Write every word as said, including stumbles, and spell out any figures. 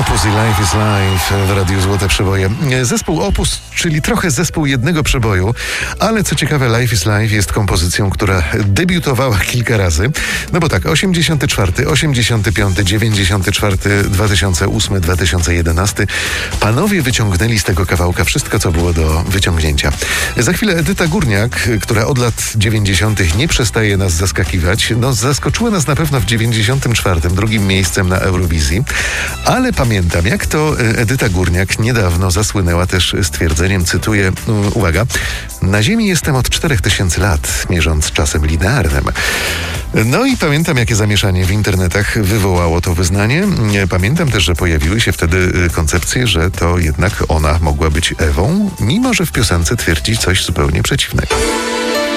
Opus i Life is Life w Radiu Złote Przeboje. Zespół Opus, czyli trochę zespół jednego przeboju, ale co ciekawe, Life is Life jest kompozycją, która debiutowała kilka razy. No bo tak, osiemdziesiąty czwarty, osiemdziesiąty piąty, dziewięćdziesiąty czwarty, dwa tysiące ósmy, dwa tysiące jedenasty. Panowie wyciągnęli z tego kawałka wszystko, co było do wyciągnięcia. Za chwilę Edyta Górniak, która od lat dziewięćdziesiątych nie przestaje nas zaskakiwać. No, zaskoczyła nas na pewno w dziewięćdziesiątym czwartym, drugim miejscem na Eurowizji, ale pamiętam, jak to Edyta Górniak niedawno zasłynęła też stwierdzeniem, cytuję, uwaga, na ziemi jestem od czterech tysięcy lat, mierząc czasem linearnym. No i pamiętam, jakie zamieszanie w internetach wywołało to wyznanie. Pamiętam też, że pojawiły się wtedy koncepcje, że to jednak ona mogła być Ewą, mimo że w piosence twierdzi coś zupełnie przeciwnego.